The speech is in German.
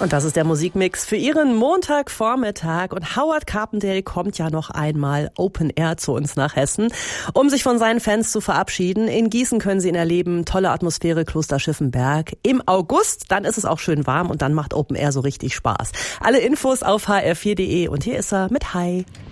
Und das ist der Musikmix für Ihren Montagvormittag. Und Howard Carpendale kommt ja noch einmal Open Air zu uns nach Hessen, um sich von seinen Fans zu verabschieden. In Gießen können Sie ihn erleben. Tolle Atmosphäre, Kloster Schiffenberg. Im August, dann ist es auch schön warm und dann macht Open Air so richtig Spaß. Alle Infos auf hr4.de. Und hier ist er mit Hi.